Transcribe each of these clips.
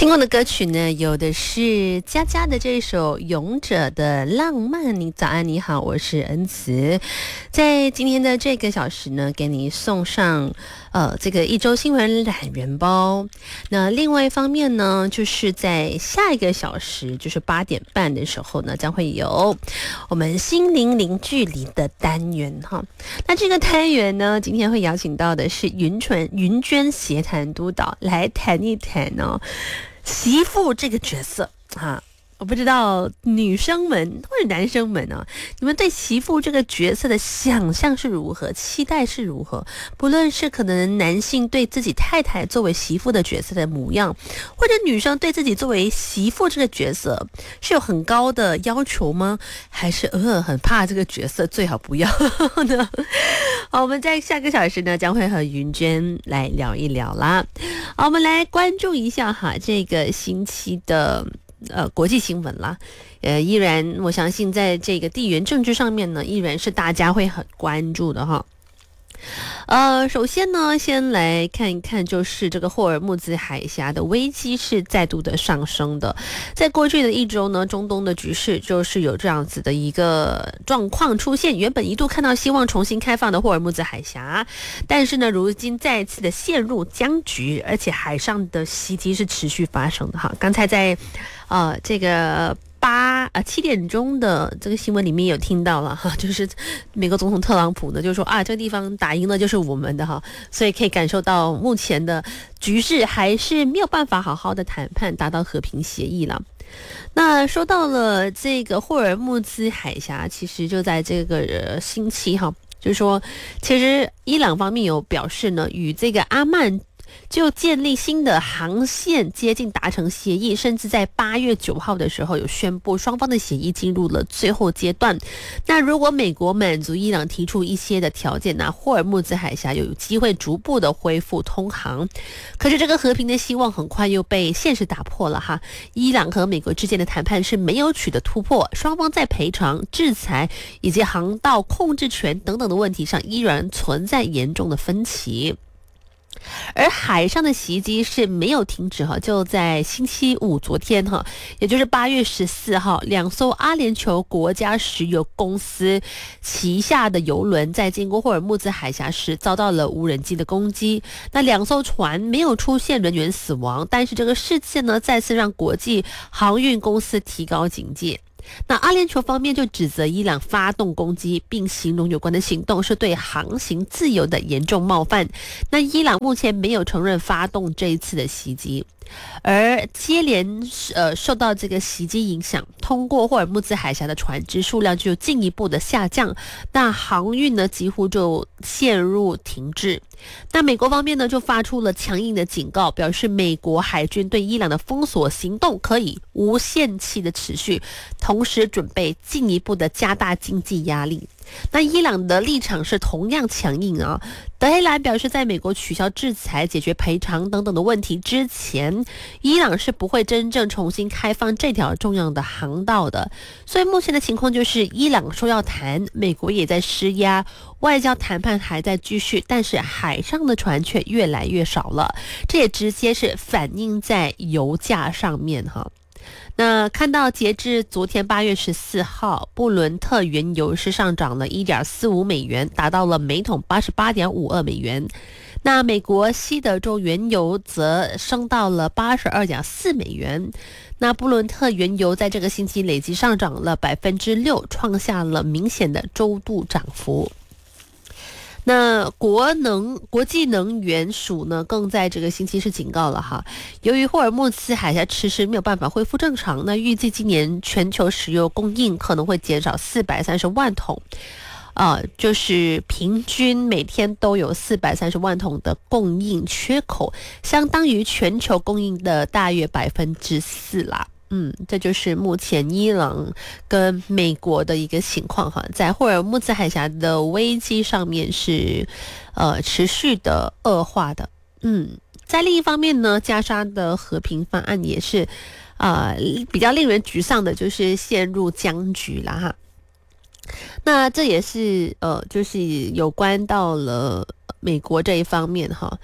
听过的歌曲呢，有的是佳佳的这首《勇者的浪漫》。你早安，你好，我是恩慈。在今天的这个小时呢，给你送上这个一周新闻懒人包。那另外一方面呢，就是在下一个小时，就是8点半的时候呢，将会有我们心灵零距离的单元哈。那这个单元呢，今天会邀请到的是云娟协谈督导来谈一谈哦。媳妇这个角色啊，我不知道女生们或者男生们啊，你们对媳妇这个角色的想象是如何，期待是如何？不论是可能男性对自己太太作为媳妇的角色的模样，或者女生对自己作为媳妇这个角色是有很高的要求吗？还是很怕这个角色最好不要呢？好，我们在下个小时呢将会和云娟来聊一聊啦。好，我们来关注一下哈这个星期的国际新闻啦。依然我相信在这个地缘政治上面呢，依然是大家会很关注的哈。首先呢，先来看一看，就是这个霍尔木兹海峡的危机是再度的上升的。在过去的一周呢，中东的局势就是有这样子的一个状况出现。原本一度看到希望重新开放的霍尔木兹海峡，但是呢，如今再次的陷入僵局，而且海上的袭击是持续发生的哈。刚才在这个7点钟的这个新闻里面有听到了哈，就是美国总统特朗普呢就说这个地方打赢了就是我们的哈，所以可以感受到目前的局势还是没有办法好好的谈判达到和平协议了。那说到了这个霍尔木兹海峡，其实就在这个星期哈，就是说其实伊朗方面有表示呢，与这个阿曼就建立新的航线接近达成协议，甚至在8月9号的时候有宣布双方的协议进入了最后阶段。那如果美国满足伊朗提出一些的条件，那霍尔木兹海峡有机会逐步的恢复通航。可是这个和平的希望很快又被现实打破了哈。伊朗和美国之间的谈判是没有取得突破，双方在赔偿、制裁以及航道控制权等等的问题上依然存在严重的分歧。而海上的袭击是没有停止哈，就在星期五昨天哈，也就是8月14号，2艘阿联酋国家石油公司旗下的油轮在经过霍尔木兹海峡时遭到了无人机的攻击。那2艘船没有出现人员死亡，但是这个事件呢，再次让国际航运公司提高警戒。那阿联酋方面就指责伊朗发动攻击，并形容有关的行动是对航行自由的严重冒犯。那伊朗目前没有承认发动这一次的袭击。而接连受到这个袭击影响，通过霍尔木兹海峡的船只数量就进一步的下降，那航运呢几乎就陷入停滞。那美国方面呢就发出了强硬的警告，表示美国海军对伊朗的封锁行动可以无限期的持续，同时准备进一步的加大经济压力。那伊朗的立场是同样强硬啊。德黑兰表示，在美国取消制裁、解决赔偿等等的问题之前，伊朗是不会真正重新开放这条重要的航道的。所以目前的情况就是，伊朗说要谈，美国也在施压，外交谈判还在继续，但是海上的船却越来越少了，这也直接是反映在油价上面哈。那看到截至昨天8月14号，布伦特原油是上涨了 1.45 美元，达到了每桶 88.52 美元。那美国西德州原油则升到了 82.4 美元。那布伦特原油在这个星期累计上涨了 6%， 创下了明显的周度涨幅。那国际能源署呢，更在这个星期是警告了哈，由于霍尔木兹海峡迟迟没有办法恢复正常，那预计今年全球石油供应可能会减少430万桶，就是平均每天都有430万桶的供应缺口，相当于全球供应的大约4%啦。这就是目前伊朗跟美国的一个情况哈，在霍尔木兹海峡的危机上面是持续的恶化的。在另一方面呢，加沙的和平方案也是比较令人沮丧的，就是陷入僵局了哈。那这也是就是有关到了美国这一方面哈。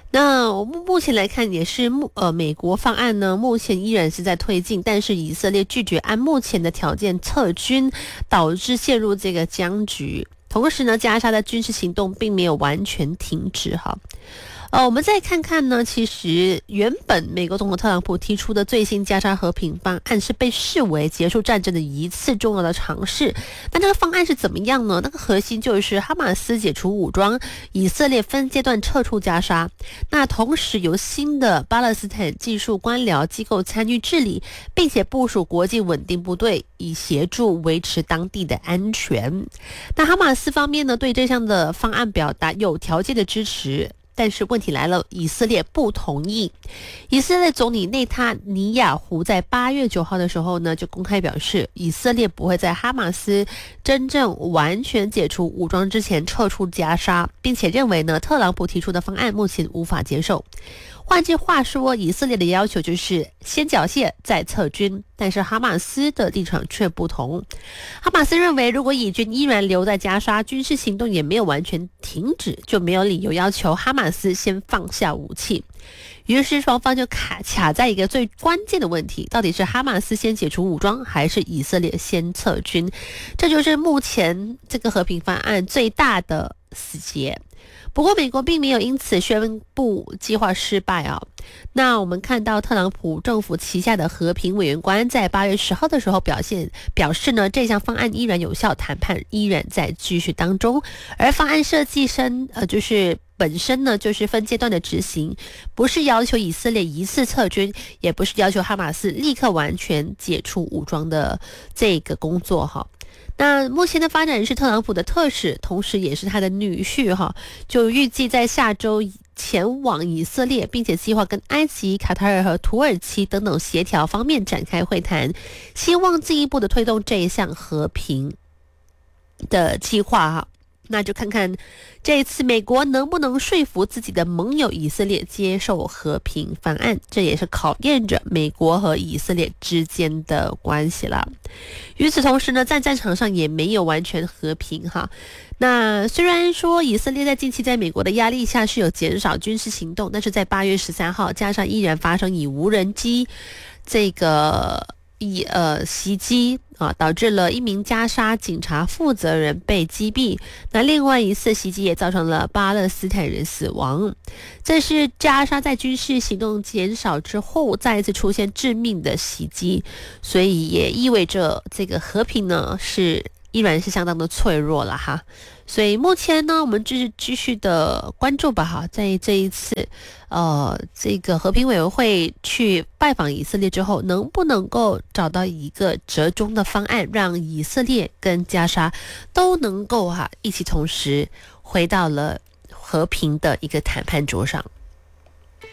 那我们目前来看，也是美国方案呢，目前依然是在推进，但是以色列拒绝按目前的条件撤军，导致陷入这个僵局。同时呢，加沙的军事行动并没有完全停止哈。我们再看看呢，其实原本美国总统特朗普提出的最新加沙和平方案是被视为结束战争的一次重要的尝试。那这个方案是怎么样呢？那个核心就是哈马斯解除武装，以色列分阶段撤出加沙，那同时由新的巴勒斯坦技术官僚机构参与治理，并且部署国际稳定部队，以协助维持当地的安全。那哈马斯方面呢，对这项的方案表达有条件的支持。但是问题来了，以色列不同意。以色列总理内塔尼亚胡在8月9号的时候呢，就公开表示，以色列不会在哈马斯真正完全解除武装之前撤出加沙，并且认为呢，特朗普提出的方案目前无法接受。换句话说，以色列的要求就是先缴械再撤军，但是哈马斯的立场却不同。哈马斯认为，如果以军依然留在加沙，军事行动也没有完全停止，就没有理由要求哈马斯先放下武器。于是双方就卡在一个最关键的问题，到底是哈马斯先解除武装，还是以色列先撤军？这就是目前这个和平方案最大的死结。不过美国并没有因此宣布计划失败啊。那我们看到特朗普政府旗下的和平委员官在8月10号的时候表示呢，这项方案依然有效，谈判依然在继续当中，而方案设计就是本身呢就是分阶段的执行，不是要求以色列一次撤军，也不是要求哈马斯立刻完全解除武装的这个工作哈。那目前的发展是特朗普的特使，同时也是他的女婿哈，就预计在下周前往以色列，并且计划跟埃及、卡塔尔和土耳其等等协调方面展开会谈，希望进一步的推动这一项和平的计划哈。那就看看这一次美国能不能说服自己的盟友以色列接受和平方案，这也是考验着美国和以色列之间的关系了。与此同时呢，在战场上也没有完全和平哈。那虽然说以色列在近期在美国的压力下是有减少军事行动，但是在8月13号，加上依然发生以无人机这个袭击啊，导致了一名加沙警察负责人被击毙。那另外一次袭击也造成了巴勒斯坦人死亡。这是加沙在军事行动减少之后再一次出现致命的袭击，所以也意味着这个和平呢依然是相当的脆弱了哈。所以目前呢，我们就是继续的关注吧哈。在这一次这个和平委员会去拜访以色列之后，能不能够找到一个折中的方案，让以色列跟加沙都能够一起同时回到了和平的一个谈判桌上。